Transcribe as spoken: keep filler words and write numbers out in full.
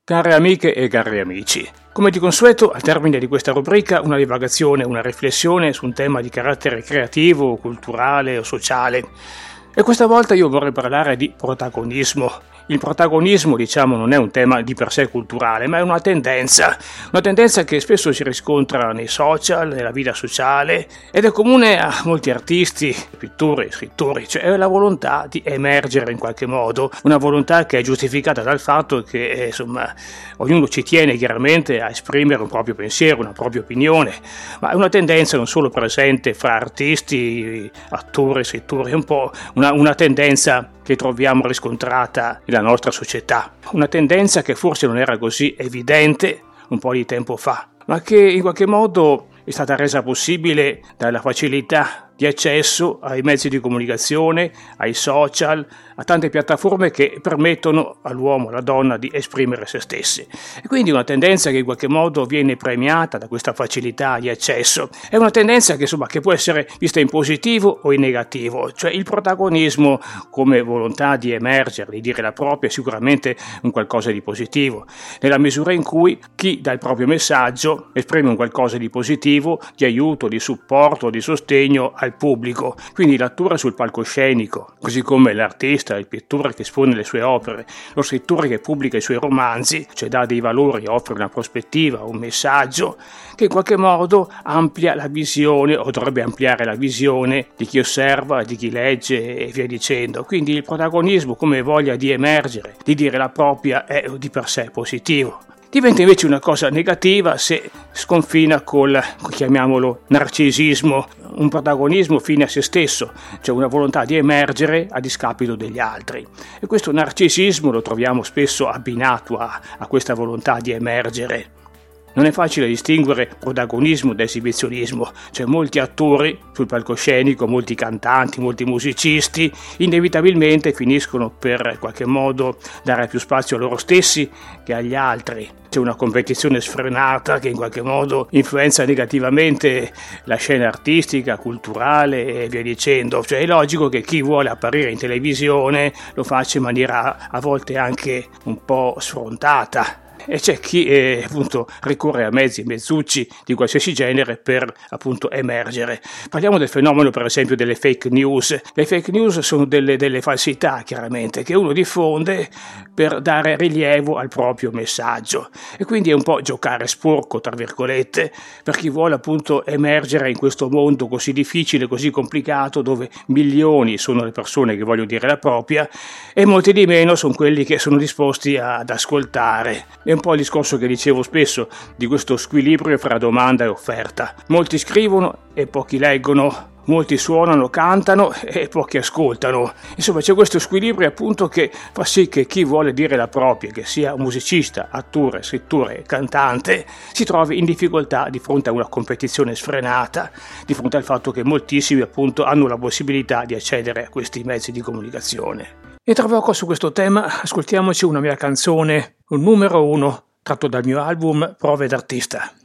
Care amiche e cari amici, come di consueto al termine di questa rubrica una divagazione, una riflessione su un tema di carattere creativo, culturale o sociale. E questa volta io vorrei parlare di protagonismo. Il protagonismo, diciamo, non è un tema di per sé culturale, ma è una tendenza, una tendenza che spesso si riscontra nei social, nella vita sociale ed è comune a molti artisti, pittori, scrittori, cioè è la volontà di emergere in qualche modo, una volontà che è giustificata dal fatto che, eh, insomma, ognuno ci tiene chiaramente a esprimere un proprio pensiero, una propria opinione, ma è una tendenza non solo presente fra artisti, attori, scrittori, è un po' una, una tendenza che troviamo riscontrata nella nostra società. Una tendenza che forse non era così evidente un po' di tempo fa, ma che in qualche modo è stata resa possibile dalla facilità di accesso ai mezzi di comunicazione, ai social, a tante piattaforme che permettono all'uomo, alla donna di esprimere se stessi. E quindi una tendenza che in qualche modo viene premiata da questa facilità di accesso. È una tendenza che, insomma, che può essere vista in positivo o in negativo, cioè il protagonismo come volontà di emergere, di dire la propria, è sicuramente un qualcosa di positivo, nella misura in cui chi dà il proprio messaggio esprime un qualcosa di positivo, di aiuto, di supporto, di sostegno al pubblico. Quindi l'attore sul palcoscenico, così come l'artista, il pittore che espone le sue opere, lo scrittore che pubblica i suoi romanzi, cioè dà dei valori, offre una prospettiva, un messaggio che in qualche modo amplia la visione o dovrebbe ampliare la visione di chi osserva, di chi legge e via dicendo. Quindi il protagonismo come voglia di emergere, di dire la propria, è di per sé positivo. Diventa invece una cosa negativa se sconfina col, chiamiamolo, narcisismo, un protagonismo fine a se stesso, cioè una volontà di emergere a discapito degli altri. E questo narcisismo lo troviamo spesso abbinato a, a questa volontà di emergere. Non è facile distinguere protagonismo da esibizionismo, cioè molti attori sul palcoscenico, molti cantanti, molti musicisti, inevitabilmente finiscono per in qualche modo dare più spazio a loro stessi che agli altri. C'è una competizione sfrenata che in qualche modo influenza negativamente la scena artistica, culturale e via dicendo. Cioè è logico che chi vuole apparire in televisione lo faccia in maniera a volte anche un po' sfrontata. E c'è chi eh, appunto ricorre a mezzi e mezzucci di qualsiasi genere per appunto emergere. Parliamo del fenomeno per esempio delle fake news. Le fake news sono delle, delle falsità chiaramente che uno diffonde per dare rilievo al proprio messaggio e quindi è un po' giocare sporco tra virgolette per chi vuole appunto emergere in questo mondo così difficile, così complicato, dove milioni sono le persone che vogliono dire la propria e molti di meno sono quelli che sono disposti ad ascoltare. È un po' il discorso che dicevo spesso di questo squilibrio fra domanda e offerta. Molti scrivono e pochi leggono, molti suonano, cantano e pochi ascoltano. Insomma c'è questo squilibrio appunto che fa sì che chi vuole dire la propria, che sia un musicista, attore, scrittore, cantante, si trovi in difficoltà di fronte a una competizione sfrenata, di fronte al fatto che moltissimi appunto hanno la possibilità di accedere a questi mezzi di comunicazione. E tra poco su questo tema ascoltiamoci una mia canzone, un numero uno, tratto dal mio album Prove d'artista.